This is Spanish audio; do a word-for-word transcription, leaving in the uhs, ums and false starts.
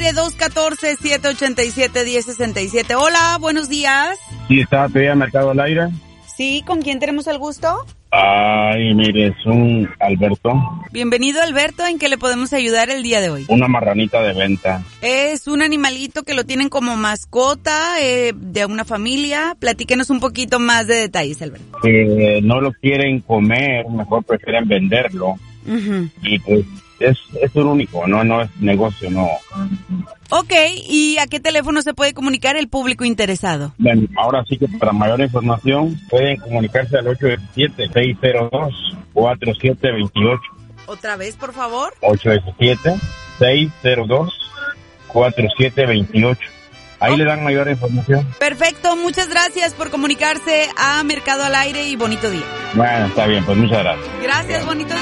aire, dos uno cuatro, siete ocho siete, uno cero seis siete. Hola, buenos días. Sí, está todavía Mercado al Aire. Sí, ¿con quién tenemos el gusto? Ay, mire, es un Alberto. Bienvenido, Alberto. ¿En qué le podemos ayudar el día de hoy? Una marranita de venta. Es un animalito que lo tienen como mascota eh, de una familia. Platíquenos un poquito más de detalles, Alberto. Que no lo quieren comer, mejor prefieren venderlo. Uh-huh. Y pues es, es un único, no, no es negocio, no. Ok, ¿y a qué teléfono se puede comunicar el público interesado? Bueno, ahora sí que para mayor información pueden comunicarse al ocho siete, seis cero dos, cuatro siete dos ocho. ¿Otra vez, por favor? ocho siete, seis cero dos, cuatro siete dos ocho. Ahí oh. le dan mayor información. Perfecto, muchas gracias por comunicarse a Mercado al Aire y bonito día. Bueno, está bien, pues muchas gracias. Gracias, bonito día.